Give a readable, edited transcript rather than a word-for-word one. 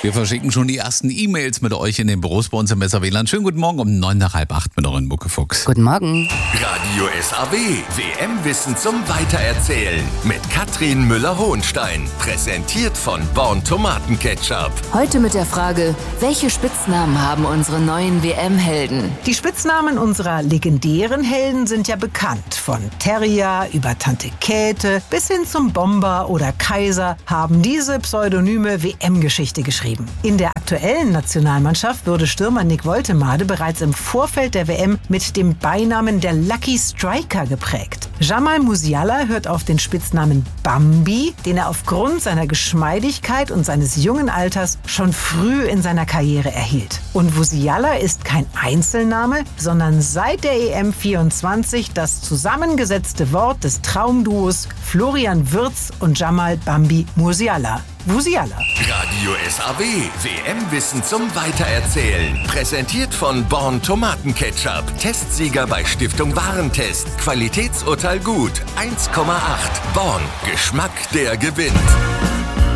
Wir verschicken schon die ersten E-Mails mit euch in den Büros bei uns im Messer-WLAN. Schönen guten Morgen um 7:45 mit euren Muckefuchs. Guten Morgen. Radio SAW, WM-Wissen zum Weitererzählen mit Katrin Müller-Hohenstein. Präsentiert von Born Tomatenketchup. Heute mit der Frage, welche Spitznamen haben unsere neuen WM-Helden? Die Spitznamen unserer legendären Helden sind ja bekannt. Von Terrier über Tante Käthe bis hin zum Bomber oder Kaiser haben diese Pseudonyme WM-Geschichte geschrieben. In der aktuellen Nationalmannschaft wurde Stürmer Nick Woltemade bereits im Vorfeld der WM mit dem Beinamen der Lucky Striker geprägt. Jamal Musiala hört auf den Spitznamen Bambi, den er aufgrund seiner Geschmeidigkeit und seines jungen Alters schon früh in seiner Karriere erhielt. Und Musiala ist kein Einzelname, sondern seit der EM 24 das zusammengesetzte Wort des Traumduos Florian Wirtz und Jamal Bambi Musiala. Musiala. Radio SAW, WM-Wissen zum Weitererzählen. Präsentiert von Born Tomatenketchup. Testsieger bei Stiftung Warentest. Qualitätsurteil gut. 1,8. Born. Geschmack, der gewinnt.